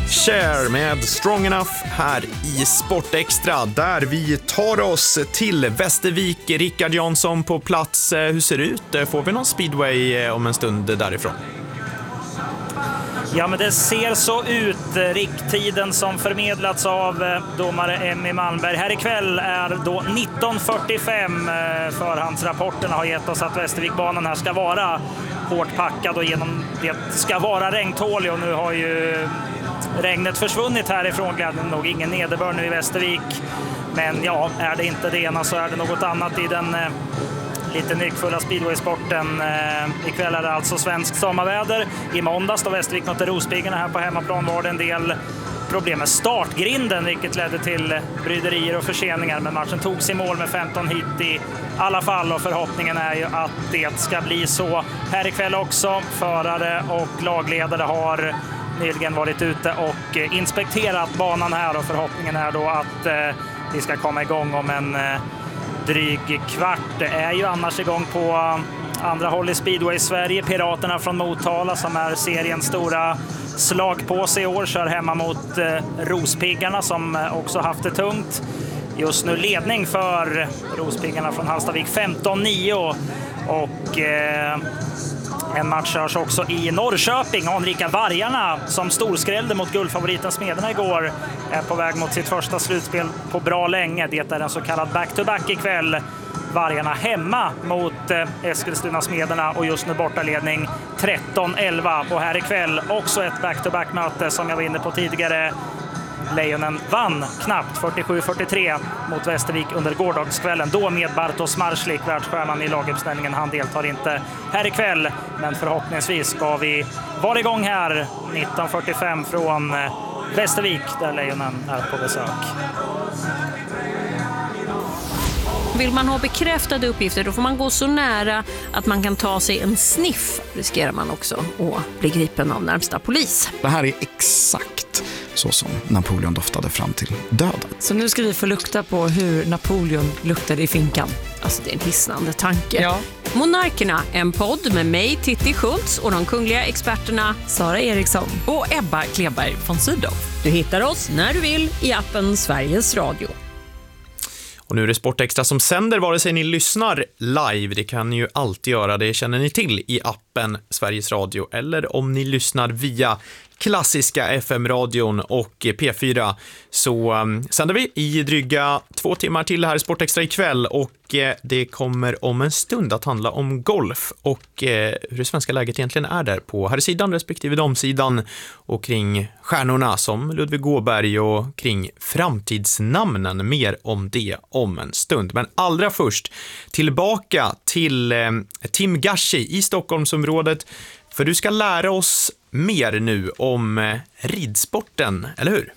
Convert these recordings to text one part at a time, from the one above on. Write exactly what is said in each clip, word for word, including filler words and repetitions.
Cher med Strong Enough här i Sportextra, där vi tar oss till Västervik. Rickard Jansson på plats. Hur ser det ut? Får vi någon speedway om en stund därifrån? Ja, men det ser så ut. Rikttiden som förmedlats av domare Emmy Malmberg här ikväll är då nitton fyrtiofem. Förhandsrapporterna har gett oss att Västervikbanan här ska vara hårt packad och genom det ska vara regntålig, och nu har ju regnet försvunnit härifrån, glädjande nog. Ingen nederbörd nu i Västervik. Men ja, är det inte det ena så är det något annat i den eh, lite nyckfulla speedwaysporten. Eh, ikväll är det alltså svensk sommarväder. I måndags då Västervik mötte Rospiggarna här på hemmaplan var det en del problem med startgrinden, vilket ledde till bryderier och förseningar. Men matchen togs i mål med femton hit i alla fall, och förhoppningen är ju att det ska bli så här ikväll också. Förare och lagledare har nyligen varit ute och inspekterat banan här, och förhoppningen är då att eh, vi ska komma igång om en eh, dryg kvart. Det är ju annars igång på eh, andra håll i speedway Sverige. Piraterna från Motala, som är seriens stora slagpåse i år, kör hemma mot eh, Rospiggarna, som eh, också haft det tungt. Just nu ledning för Rospiggarna från Hallstavik femton nio, och eh, en match körs också i Norrköping. Anrika Vargarna, som storskrällde mot guldfavoriten Smederna igår, är på väg mot sitt första slutspel på bra länge. Det är en så kallad back-to-back ikväll. Vargarna hemma mot eh, Eskilstuna Smederna, och just nu bortaledning tretton elva. Och här ikväll också ett back-to-back-möte som jag var inne på tidigare. Lejonen vann knappt fyrtiosju fyrtiotre mot Västervik under gårdagskvällen, då med Bartosz Marslik, världsstjärnan i laguppställningen. Han deltar inte här ikväll, men förhoppningsvis ska vi vara igång här nitton fyrtiofem från Västervik, där Lejonen är på besök. Vill man ha bekräftade uppgifter, då får man gå så nära att man kan ta sig en sniff. Riskerar man också att bli gripen av närmsta polis. Det här är exakt så som Napoleon doftade fram till döden. Så nu ska vi få lukta på hur Napoleon luktade i finkan. Alltså, det är en hisnande tanke. Ja. Monarkerna, en podd med mig, Titti Schultz, och de kungliga experterna Sara Eriksson och Ebba Kleberg von Sydow. Du hittar oss när du vill i appen Sveriges Radio. Och nu är det Sportextra som sänder vare sig ni lyssnar live. Det kan ni ju alltid göra, det känner ni till, i appen Sveriges Radio. Eller om ni lyssnar via klassiska F M-radion och P fyra, så um, sänder vi i dryga två timmar till här i Sportextra ikväll. Och eh, det kommer om en stund att handla om golf och eh, hur det svenska läget egentligen är där på här sidan respektive damsidan, och kring stjärnorna som Ludvig Åberg och kring framtidsnamnen. Mer om det om en stund. Men allra först tillbaka till eh, Tim Gashi i Stockholmsområdet, för du ska lära oss mer nu om ridsporten, eller hur?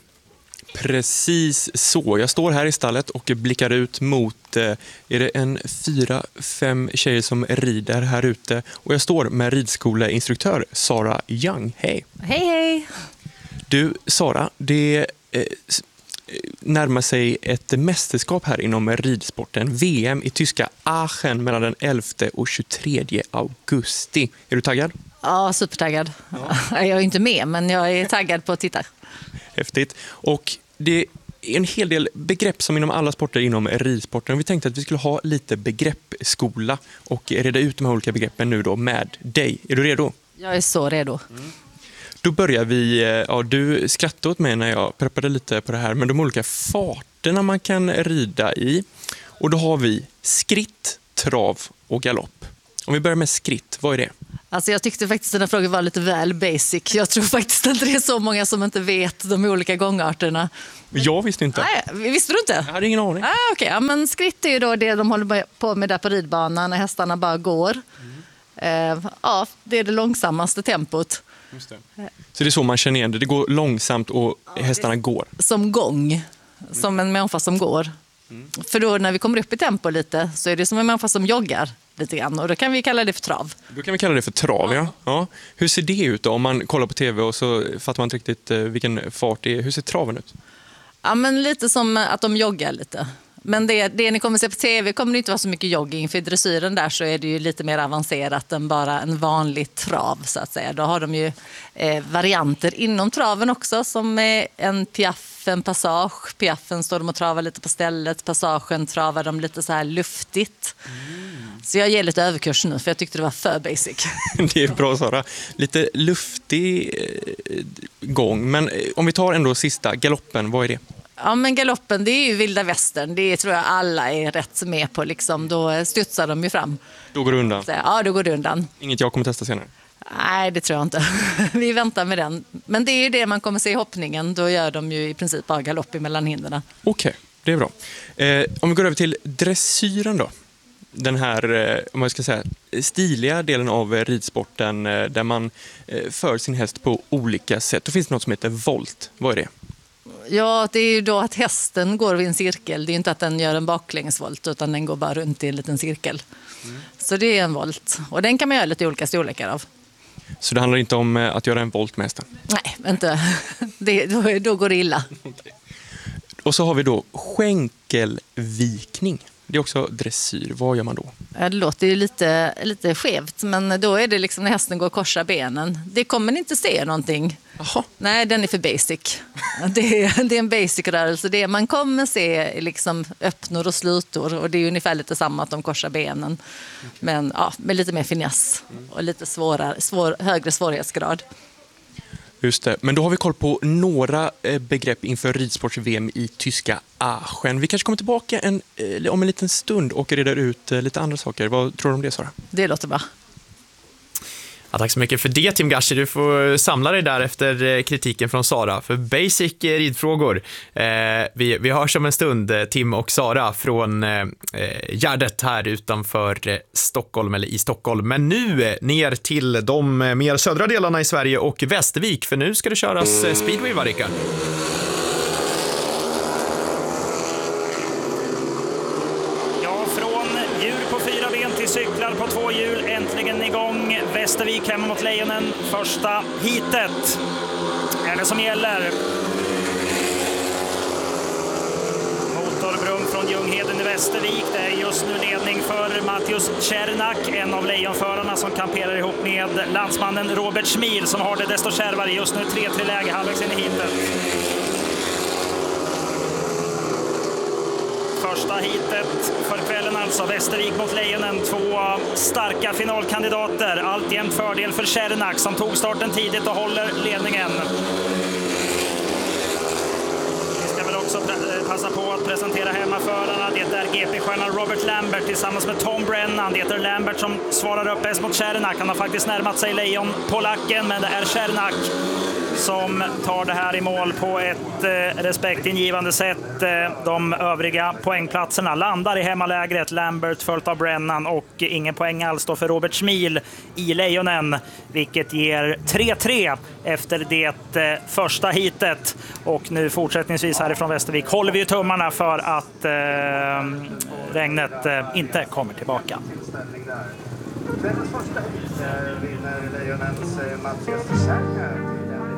Precis så. Jag står här i stallet och blickar ut mot, är det en fyra, fem tjejer som rider här ute. Och jag står med ridskoleinstruktör Sara Young. Hej! Hej, hej! Du, Sara, det eh, närmar sig ett mästerskap här inom ridsporten. V M i tyska Aachen mellan den elfte och tjugotredje augusti. Är du taggad? Ja, supertaggad. Ja. Jag är inte med, men jag är taggad på att titta. Häftigt. Och det är en hel del begrepp som inom alla sporter inom ridsporten. Vi tänkte att vi skulle ha lite begreppsskola och reda ut de här olika begreppen nu då med dig. Är du redo? Jag är så redo. Mm. Då börjar vi, ja, du skrattade åt mig när jag preppade lite på det här, men de olika farterna man kan rida i. Och då har vi skritt, trav och galopp. Om vi börjar med skritt, vad är det? Alltså jag tyckte faktiskt att den här frågan var lite väl basic. Jag tror faktiskt inte det är så många som inte vet de olika gångarterna. Jag visste inte. Nej, visste du inte? Jag hade ingen aning. Ah, okay. Ja, men skritt är ju då det de håller på med där på ridbanan när hästarna bara går. Mm. Uh, ja, det är det långsammaste tempot. Just det. Så det är så man känner igen det. Det går långsamt och ja, hästarna går. Som gång. Som en människa som går. Mm. För då när vi kommer upp i tempo lite så är det som en människa som joggar lite grann. Och då kan vi kalla det för trav. Då kan vi kalla det för trav, ja. ja. Hur ser det ut då? Om man kollar på tv och så fattar man inte riktigt vilken fart det är. Hur ser traven ut? Ja, men lite som att de joggar lite. Men det, det ni kommer se på tv kommer det inte vara så mycket jogging. För i dressyren där så är det ju lite mer avancerat än bara en vanlig trav så att säga. Då har de ju eh, varianter inom traven också som är en piaff, en passage. Piaffen står de och travar lite på stället. Passagen travar de lite så här luftigt. Mm. Så jag ger lite överkurs nu för jag tyckte det var för basic. Det är bra Sara. Lite luftig eh, gång. Men om vi tar ändå sista, galoppen, vad är det? Ja, men galoppen, det är ju vilda västern. Det tror jag alla är rätt med på. Liksom. Då studsar de ju fram. Då går det undan? Så, ja, då går det undan. Inget jag kommer testa senare? Nej, det tror jag inte. Vi väntar med den. Men det är ju det man kommer se i hoppningen. Då gör de ju i princip bara galopp mellan hindren. Okej, okay, det är bra. Eh, om vi går över till dressyren då. Den här, eh, om jag ska säga, stiliga delen av eh, ridsporten eh, där man eh, för sin häst på olika sätt. Då finns det något som heter volt. Vad är det? Ja, det är ju då att hästen går i en cirkel. Det är inte att den gör en baklängesvolt utan den går bara runt i en liten cirkel. Mm. Så det är en volt. Och den kan man göra lite olika storlekar av. Så det handlar inte om att göra en volt med hästen? Nej, inte. Det, då, då går det illa. Okay. Och så har vi då skänkelvikning. Det är också dressyr. Vad gör man då? Det låter ju lite, lite skevt, men då är det liksom när hästen går och korsar benen. Det kommer ni inte se någonting. Aha. Nej, den är för basic. Det är, det är en basic-rörelse. Det är, man kommer se liksom öppnor och slutor och det är ungefär lite samma att de korsar benen. Men ja, med lite mer finess och lite svårare, svår, högre svårighetsgrad. Just det. Men då har vi koll på några begrepp inför ridsports-V M i tyska Aachen. Vi kanske kommer tillbaka en, om en liten stund och reder ut lite andra saker. Vad tror du om det, Sara? Det låter bra. Ja, tack så mycket för det, Tim Gashi. Du får samla dig där efter kritiken från Sara för basic ridfrågor. Eh, vi, vi hörs om en stund, Tim och Sara, från eh, Gärdet här utanför eh, Stockholm, eller i Stockholm. Men nu eh, ner till de mer södra delarna i Sverige och Västervik, för nu ska det köras eh, speedway, va, Rickard? Cyklar på två hjul, äntligen igång. Västervik hemma mot Lejonen. Första heatet är det som gäller. Motorbrum från Ljungheden i Västervik. Det är just nu ledning för Mattius Czernak, en av lejonförarna som kamperar ihop med landsmannen Robert Schmil som har det desto kärvare. Just nu tre tre läge halvvägs in i heatet. Första heatet för kvällen alltså, Västervik mot Lejonen, två starka finalkandidater. Alltjämt fördel för Czernak som tog starten tidigt och håller ledningen. Vi ska väl också passa på att presentera hemmaförarna. Det är G P-stjärnan Robert Lambert tillsammans med Tom Brennan. Det är Lambert som svarar upp bäst mot Czernak. Han har faktiskt närmat sig lejon på lacken, men det är Czernak som tar det här i mål på ett eh, respektingivande sätt. Eh, de övriga poängplatserna landar i hemmalägret. Lambert följt av Brennan och ingen poäng alls då för Robert Schmil i Lejonen, vilket ger tre tre efter det eh, första heatet. Och nu fortsättningsvis härifrån Västervik håller vi ju tummarna för att eh, regnet eh, inte kommer tillbaka. Kvällens första hit vinner Lejonens Mattias Czernak.